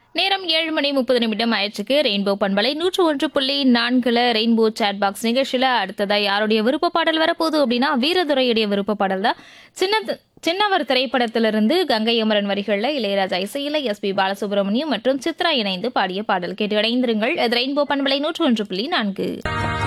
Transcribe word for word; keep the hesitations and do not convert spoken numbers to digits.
நேரம் ஏழு மணி முப்பது நிமிடம் ஆயிடுச்சுக்கு. ரெயின்போ பண்பலை நூற்று ஒன்று புள்ளி நான்குல ரெயின்போ சாட் பாக்ஸ் நிகழ்ச்சியில அடுத்ததா யாருடைய விருப்ப பாடல் வரப்போகுது அப்படின்னா வீரதுரையுடைய விருப்ப பாடல் தான். சின்ன சின்னவர் திரைப்படத்திலிருந்து கங்கை அமரன் வரிகளில் இளையராஜா இசையில எஸ் பி பாலசுப்ரமணியம் மற்றும் சித்ரா இணைந்து பாடிய பாடல் கேட்டு இணைந்திருங்கள். அது ரெயின்போ பண்பலை நூற்று ஒன்று புள்ளி நான்கு.